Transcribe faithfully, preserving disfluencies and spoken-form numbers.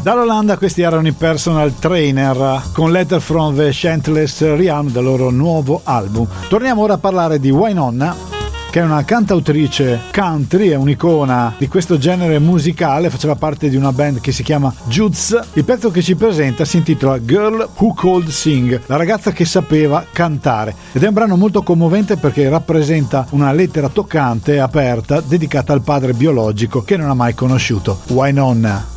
Dall'Olanda questi erano i Personal Trainer con Letter from the Shantless Realm del loro nuovo album. Torniamo ora a parlare di Wynonna, che è una cantautrice country, è un'icona di questo genere musicale, faceva parte di una band che si chiama Judz. Il pezzo che ci presenta si intitola Girl Who Could Sing, la ragazza che sapeva cantare, ed è un brano molto commovente perché rappresenta una lettera toccante e aperta dedicata al padre biologico che non ha mai conosciuto, Wynonna.